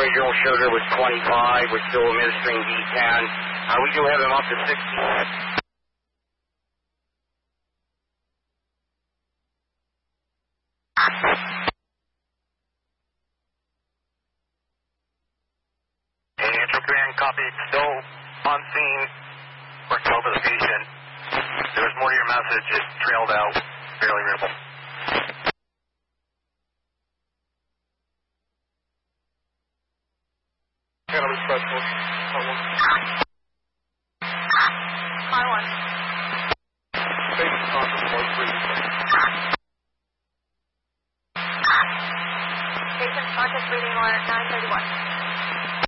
Visual sugar was 25. We're still administering D10. We do have him up to 60. Antro Command, copy. Still on scene. Working over the patient. There's more to your message. It trailed out. Barely readable. Got a specialist.